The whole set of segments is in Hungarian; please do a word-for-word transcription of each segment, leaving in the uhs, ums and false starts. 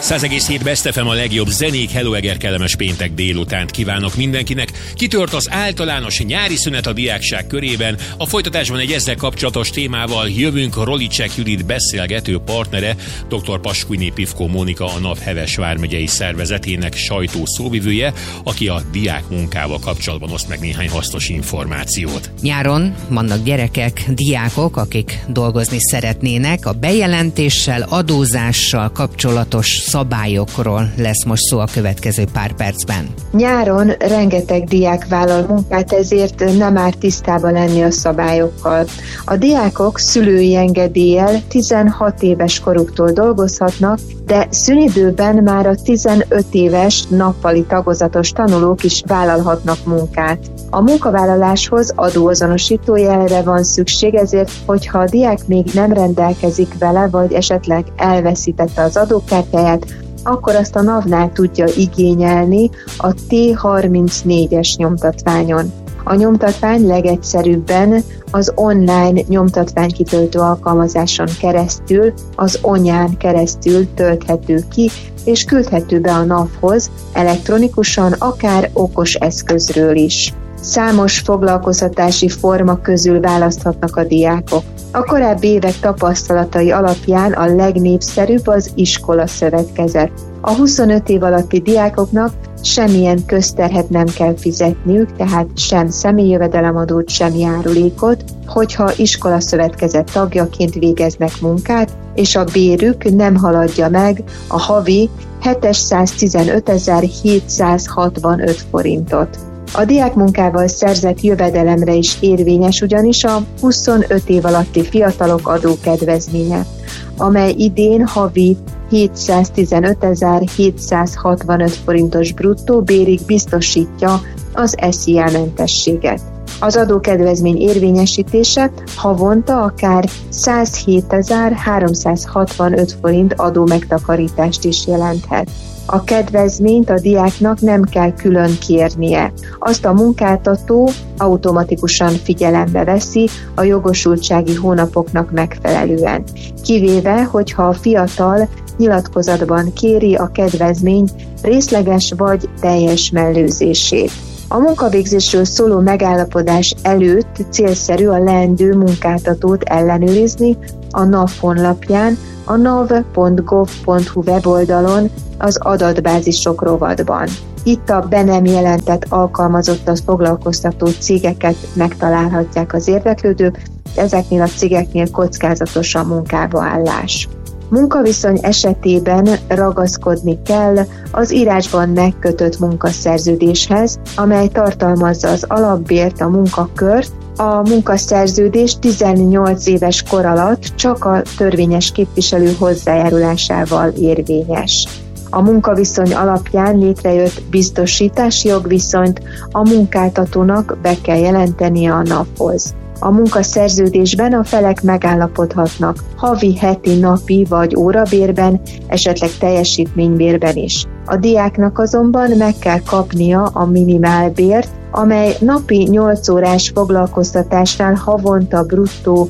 száz egész hét Best ef em a legjobb zenék. Hello Eger, kellemes péntek délutánt kívánok mindenkinek. Kitört az általános nyári szünet a diákság körében. A folytatásban egy ezzel kapcsolatos témával jövünk. Rolicek Judit beszélgető partnere, dr. Paskuiné Pivko Mónika, a NAV Heves vármegyei szervezetének sajtó szóvivője, aki a diák munkával kapcsolatban oszt meg néhány hasznos információt. Nyáron vannak gyerekek, diákok, akik dolgozni szeretnének. A bejelentéssel, adózással kapcsolatos szabályokról lesz most szó a következő pár percben. Nyáron rengeteg diák vállal munkát, ezért nem árt tisztában lenni a szabályokkal. A diákok szülői engedéllyel tizenhat éves koruktól dolgozhatnak, de szünidőben már a tizenöt éves nappali tagozatos tanulók is vállalhatnak munkát. A munkavállaláshoz adóazonosítójelre van szükség, ezért, hogyha a diák még nem rendelkezik vele, vagy esetleg elveszítette az adókártyáját, akkor azt a NAV-nál tudja igényelni a té harmincnégyes nyomtatványon. A nyomtatvány legegyszerűbben az online nyomtatványkitöltő alkalmazáson keresztül, az Onyán keresztül tölthető ki, és küldhető be a NAV-hoz elektronikusan, akár okos eszközről is. Számos foglalkoztatási forma közül választhatnak a diákok. A korábbi évek tapasztalatai alapján a legnépszerűbb az iskolaszövetkezet. A huszonöt év alatti diákoknak semmilyen közterhet nem kell fizetniük, tehát sem személyi jövedelemadót, sem járulékot, hogyha iskolaszövetkezet tagjaként végeznek munkát, és a bérük nem haladja meg a havi hétszáztizenötezer-hétszázhatvanöt forintot. A diákmunkával szerzett jövedelemre is érvényes ugyanis a huszonöt év alatti fiatalok adókedvezménye, amely idén havi hétszáztizenötezer-hétszázhatvanöt forintos bruttó bérig biztosítja az es zé á-mentességet. Az adókedvezmény érvényesítése havonta akár százhétezer-háromszázhatvanöt forint adó megtakarítást is jelenthet. A kedvezményt a diáknak nem kell külön kérnie. Azt a munkáltató automatikusan figyelembe veszi a jogosultsági hónapoknak megfelelően. Kivéve, hogyha a fiatal nyilatkozatban kéri a kedvezmény részleges vagy teljes mellőzését. A munkavégzésről szóló megállapodás előtt célszerű a leendő munkáltatót ellenőrizni a NAV honlapján, a nav pont gov pont hu weboldalon, az adatbázisok rovatban. Itt a be nem jelentett alkalmazottat foglalkoztató cégeket megtalálhatják az érdeklődők, ezeknél a cégeknél kockázatos a munkába állás. Munkaviszony esetében ragaszkodni kell az írásban megkötött munkaszerződéshez, amely tartalmazza az alapbért, a munkakört. A munkaszerződés tizennyolc éves kor alatt csak a törvényes képviselő hozzájárulásával érvényes. A munkaviszony alapján létrejött biztosítási jogviszonyt a munkáltatónak be kell jelentenie a NAV-hoz. A munkaszerződésben a felek megállapodhatnak havi, heti, napi vagy órabérben, esetleg teljesítménybérben is. A diáknak azonban meg kell kapnia a minimálbért, amely napi nyolc órás foglalkoztatásnál havonta bruttó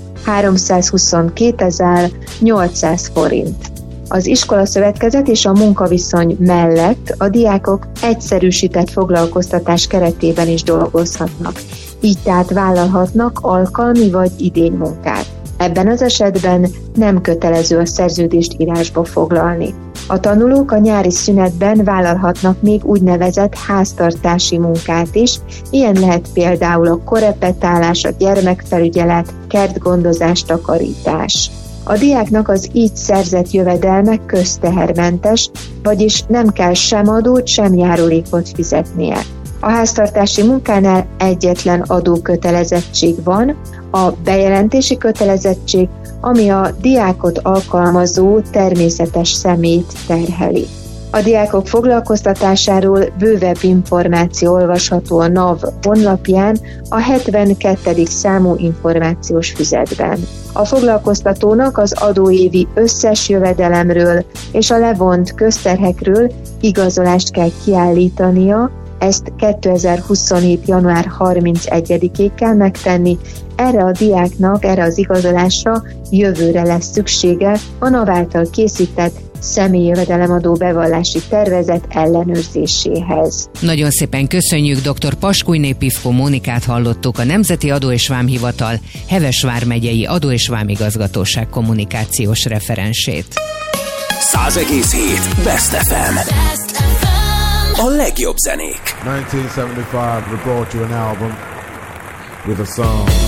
háromszázhuszonkétezer-nyolcszáz forint. Az iskolaszövetkezet és a munkaviszony mellett a diákok egyszerűsített foglalkoztatás keretében is dolgozhatnak. Így tehát vállalhatnak alkalmi vagy idénymunkát. Ebben az esetben nem kötelező a szerződést írásba foglalni. A tanulók a nyári szünetben vállalhatnak még úgynevezett háztartási munkát is, ilyen lehet például a korepetálás, a gyermekfelügyelet, kertgondozás, takarítás. A diáknak az így szerzett jövedelme köztehermentes, vagyis nem kell sem adót, sem járulékot fizetnie. A háztartási munkánál egyetlen adókötelezettség van, a bejelentési kötelezettség, ami a diákot alkalmazó természetes személyt terheli. A diákok foglalkoztatásáról bővebb információ olvasható a NAV honlapján, a hetvenkettedik számú információs füzetben. A foglalkoztatónak az adóévi összes jövedelemről és a levont közterhekről igazolást kell kiállítania, ezt kétezer-huszonhét. január harmincegyedikéig kell megtenni. Erre a diáknak, erre az igazolásra jövőre lesz szüksége a NAV által készített személyi jövedelemadó bevallási tervezet ellenőrzéséhez. Nagyon szépen köszönjük, dr. Paskújné Pivko Mónikát hallottuk, a Nemzeti Adó és Vámhivatal Heves vármegyei Adó és Vámigazgatóság kommunikációs referensét. száz egész hét Best ef em. A legjobb zenék. nineteen seventy-five, we brought you an album with a song